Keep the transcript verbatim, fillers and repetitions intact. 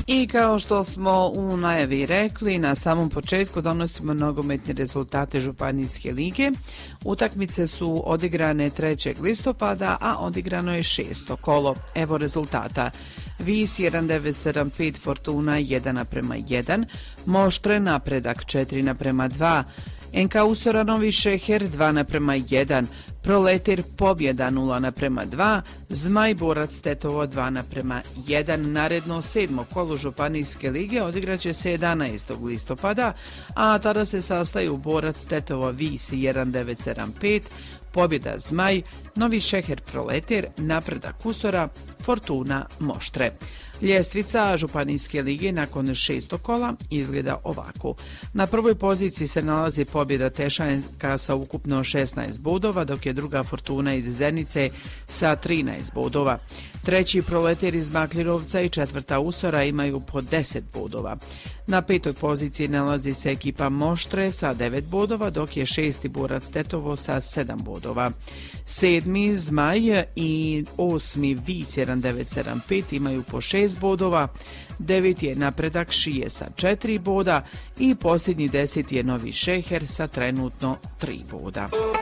I kao što smo u najavi rekli, na samom početku donosimo nogometne rezultate Županijske lige. Utakmice su odigrane trećeg listopada, a odigrano je šesto kolo. Evo rezultata. Vis jedan devet sedam pet, Fortuna jedan naprema jedan, Moštre Napredak četiri naprema dva, en ka Usora Novi Šeher dva naprema jedan, Proletir Pobjeda nula naprema dva, Zmaj Borac Tetovo dva naprema jedan. Naredno sedmo kolo Županijske lige odigraće se jedanaestog listopada, a tada se sastaju Borac Tetovo Vis jedan devet sedam pet, Pobjeda Zmaj, Novi Šeher Proletir, Napredak Usora, Fortuna Moštre. Ljestvica Županijske lige nakon šestog kola izgleda ovako. Na prvoj poziciji se nalazi Pobjeda Tešanjska sa ukupno šesnaest bodova, dok je druga Fortuna iz Zenice sa trinaest bodova. Treći Proletir iz Makljirovca i četvrta Usora imaju po deset bodova. Na petoj poziciji nalazi se ekipa Moštre sa devet bodova, dok je šesti Borac Tetovo sa sedam bodova. Sedmi Zmaj i osmi Vic jedan devet sedam pet imaju po šest bodova, deveti je Napredak Šije sa četiri boda i posljednji deseti je Novi Šeher sa trenutno tri boda.